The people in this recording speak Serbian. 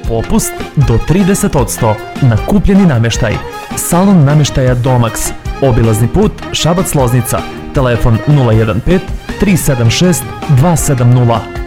popust do 30% na kupljeni namještaj. Salon namještaja Domax, obilazni put Šabac-Loznica, telefon 015 376 270.